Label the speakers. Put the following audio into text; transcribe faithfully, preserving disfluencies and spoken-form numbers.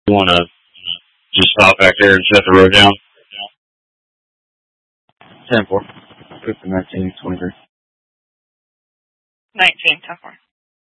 Speaker 1: You want to just stop back there and shut the road down?
Speaker 2: ten four. fifteen nineteen twenty-three.
Speaker 3: nineteen, ten four.